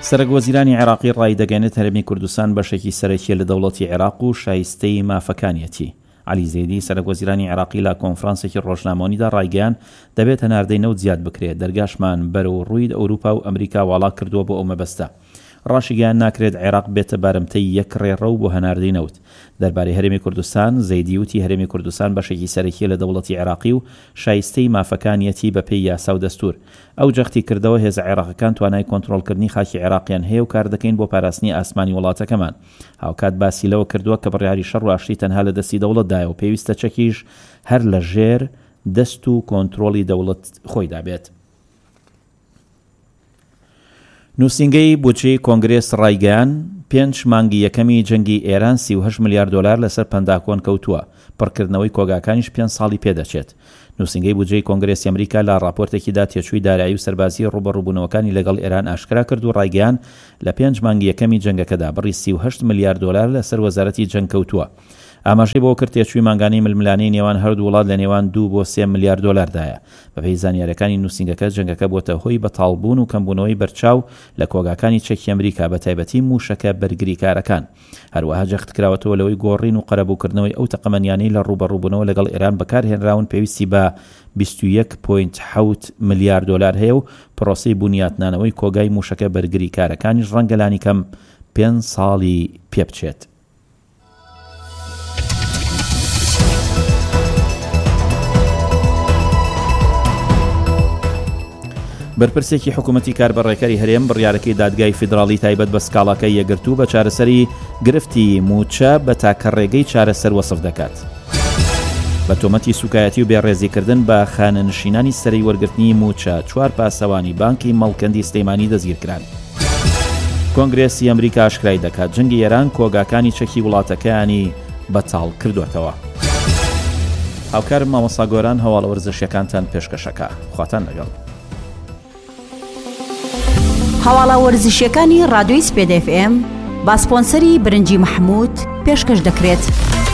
سەرۆکوەزیرانی عێراقی ڕایدەگەێنێت هەرێمی کوردستان بەشێکی سەرەکیە لە دەوڵەتی عێراق و شایستەی مافەکانیەتی. عەلی زەیدی سەرۆکوەزیرانی عێراقی لە کۆنفرانسێکی ڕۆژنامەوەنیدا ڕایگەیان دەبێت هەناردەی نەوت زیاد بکرێت، دەرگاشمان بەرەو ڕووی ئەوروپا و ئەمریکا واڵا کردووە بۆ ئەو مەبەستە. ڕاشیگەیان ناکرێت عێراق بێتە بارمتەی یەک ڕێڕەو بۆ هەناردەی نەوت. دەربارەی هەرێمی کوردستان، زەیدی وتی هەرێمی کوردستان بەشێکی سەرەکیە لە دەوڵەتی عێراقی و شایستەی مافەکانیەتی بەپێی یاسا و دەستور. ئەو جەختی کردەوە هێزە عێراقەکان توانای کۆنتڕۆڵکردنی خاکی عێراقیان هەیە و کار دەکەین بۆ پاراستنی ئاسمانی وڵاتەکەمان. هاوکات باسی لەوە کردووە کە بڕیاری شەڕ و ئاشتی تەنها لە دەستی دەوڵەتدایە و پێویستە چەکیش هەر لە ژێر دەست و کۆنتڕۆڵی دەوڵەت خۆیدا بێت. نووسینگەی بودجەی کۆنگرێس ڕایگەیان 5 مانگی یەکەمی جەنگی ئێران 38 ملیار دلار لەسەر پەنداکۆن کەوتووە، پڕکردنەوەی کۆگاکانیش 5 ساڵی پێدەچێت. نووسینگەی بودجەی کۆنگرێسی ئەمریکا لە راپۆرتێکیدا تێچووی دارایی و سەربازی ڕوبەڕووبوونەوەکانی لەگەڵ ئێران ئاشکرا کرد و ڕایگەیان لە 5 مانگی یەکەمی جەنگەکەدا بڕی 38 ملیار دلار لەسەر وەزارەتی جەنگ کەوتووە. ئاماژەی بۆ کرد تێچووی مانگانەی ململانەی نێوان هەردوو وڵات لە نێوان 2 بۆ 3 ملیار دلاردایە. بەپێی زانیاریەکانی نووسینگەکە جەنگەکە بۆتە هۆی بەتاڵبوون و کەمبوونەوەی بەرچاو لە کۆگاکانی چەکی ئەمریکا بە تایبەتی موشەکە بەرگریکارەکان. هەروەها جەختکراوەتەوە لەوەی گۆڕین و قەرەبووکردنەوەی ئەو تەقەمەنیانەی لە ڕوبەڕووبوونەوە لەگەڵ ئێران بەکارهێنراون پێویستی بە 21.7 ملیار دلار هەیە و پرۆسەی بنیاتنانەوەی کۆگای موشەکە بەرگریکارەکانیش ڕەنگەلانی کەم 5 ساڵی پێ بچێت. بەرپرسێکی حکوومەتی کاربڕێکەری هەرێم بڕیارەکەی دادگای فیدراڵی تایبەت بە سکاڵاکەی یەکگرتوو بە چارەسەری گرفتی موچە بە تاکە ڕێگەی چارەسەر وەسف دەکات. بە تۆمەتی سوکایەتی و بێڕێزیکردن بە خانەنشینانی سەرەی وەرگرتنی موچە 4 پاسەوانی بانکی مەڵکەندی سلەیمانی دەزگیرکران. کۆنگرێسی ئەمریکا ئاشکرای دەکات جەنگی ئێران کۆگاکانی چەکی وڵاتەکەیانی بەتاڵ کردوێتەوە. هاوکارم مامۆستا گۆران هەواڵە وەرزشیەکانتان پێشکەشەکە. خواتان لەگەڵ. هەواڵە وەرزشیەکانی ڕادیۆی سپێد FM با سپۆنسەری برنجی محموود پێشکەش دەکرێت.